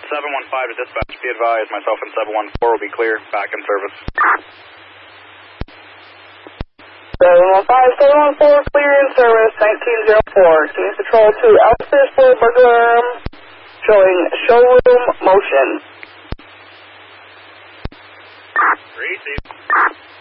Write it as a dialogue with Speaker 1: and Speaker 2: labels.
Speaker 1: 715 to dispatch, be advised, myself and 714 will be clear, back in service.
Speaker 2: 715, 714, clear in service, 1904. Team Patrol to Alpha for burglar showing showroom motion.
Speaker 1: Receive.